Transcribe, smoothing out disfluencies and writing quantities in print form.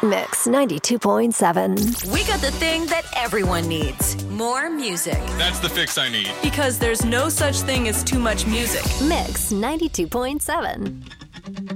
Mix 92.7. We got the thing that everyone needs. More music. That's the fix I need. Because there's no such thing as too much music. Mix 92.7.